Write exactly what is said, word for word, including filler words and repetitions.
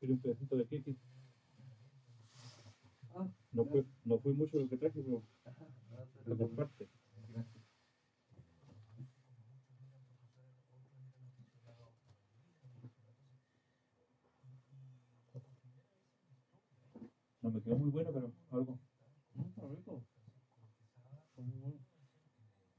¿Quieres un pedacito de queque? Ah, No fue, no fue mucho lo que traje, pero ajá, no te fue por preocupes. parte. Gracias. No me quedó muy bueno, pero algo. Mm, está rico. Está muy bueno.